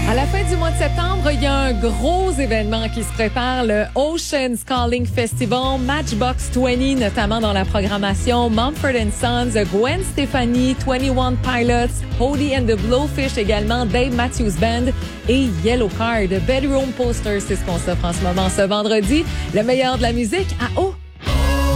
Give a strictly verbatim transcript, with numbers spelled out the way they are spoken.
À la fin du mois de septembre, il y a un gros événement qui se prépare, le Ocean's Calling Festival, Matchbox vingt, notamment dans la programmation, Mumford and Sons, Gwen Stefani, twenty-one Pilots, Hody and the Blowfish également, Dave Matthews Band et Yellow Card. Bedroom Posters, c'est ce qu'on s'offre en ce moment ce vendredi. Le meilleur de la musique à haut